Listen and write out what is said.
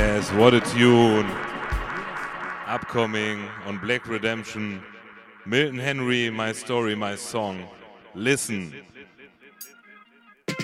Yes, what a tune. Upcoming on Black Redemption. Milton Henry, My Story, My Song. Listen.